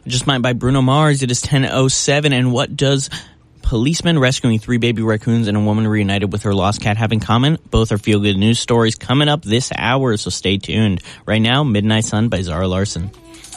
Just Might by Bruno Mars. It is 10:07, and what does policemen rescuing 3 baby raccoons and a woman reunited with her lost cat have in common? Both are feel-good news stories coming up this hour, so stay tuned. Right now, Midnight Sun by Zara Larsson.